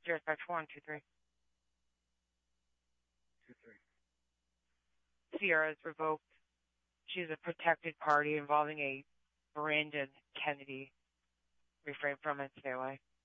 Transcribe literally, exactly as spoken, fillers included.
Sirius five four one two three. Two three. Sierra is revoked. She's a protected party involving a Brandon Kennedy. Refrain from it. Stay away.